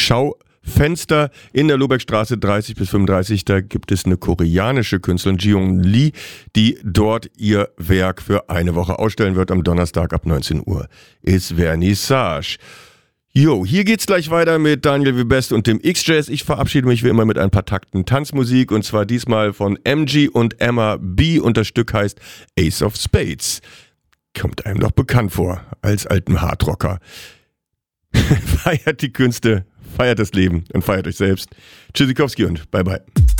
Schaufenster in der Lohbergstraße 30 bis 35. Da gibt es eine koreanische Künstlerin, Jiyoung Lee, die dort ihr Werk für eine Woche ausstellen wird. Am Donnerstag ab 19 Uhr ist Vernissage. Jo, hier geht's gleich weiter mit Daniel Wiebest und dem X-Jazz. Ich verabschiede mich wie immer mit ein paar Takten Tanzmusik und zwar diesmal von MG und Emma B. und das Stück heißt Ace of Spades. Kommt einem doch bekannt vor als alten Hardrocker. Feiert die Künste, feiert das Leben und feiert euch selbst. Tschüssikowski und bye bye.